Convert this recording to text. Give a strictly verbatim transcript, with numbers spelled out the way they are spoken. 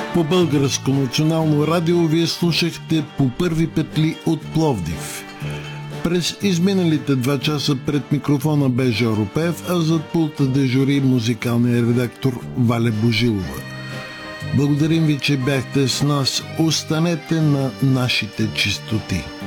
По Българско национално радио вие слушахте По първи петли от Пловдив. През изминалите два часа пред микрофона бе Жоро Пев, а зад пулта дежури музикалния редактор Валя Божилова. Благодарим ви, че бяхте с нас. Останете на нашите чистоти.